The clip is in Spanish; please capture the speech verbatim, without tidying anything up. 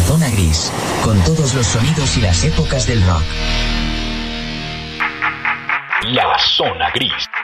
Zona Gris, con todos los sonidos y las épocas del rock. La Zona Gris.